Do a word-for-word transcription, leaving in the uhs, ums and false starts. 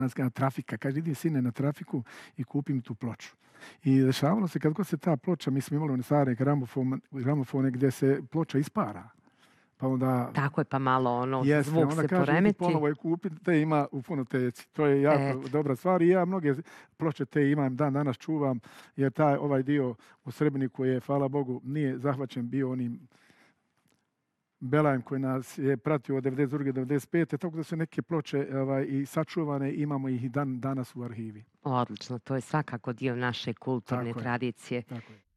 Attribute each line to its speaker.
Speaker 1: na trafika. Kaže, idi sine na trafiku i kupi mi tu ploču. I dešavalo se kad god se ta ploča, mi smo imali one stare gramofone, gramofone gdje se ploča ispara. Pa onda,
Speaker 2: tako je, pa malo ono,
Speaker 1: jeste,
Speaker 2: zvuk
Speaker 1: onda
Speaker 2: se
Speaker 1: kaže,
Speaker 2: poremeti.
Speaker 1: ponovo je kupiti, te ima u fonoteci. To je jako
Speaker 2: Et.
Speaker 1: dobra stvar i ja mnoge ploče te imam, dan danas čuvam, jer taj ovaj dio u Srebreniku je, hvala Bogu, nije zahvaćen bio onim belajem koji nas je pratio od devedeset druge do devedeset pete tako da su neke ploče ovaj, i sačuvane, imamo ih i dan danas u arhivi.
Speaker 2: Odlično, to je svakako dio naše kulturne
Speaker 1: Tako je.
Speaker 2: tradicije.
Speaker 1: Tako je.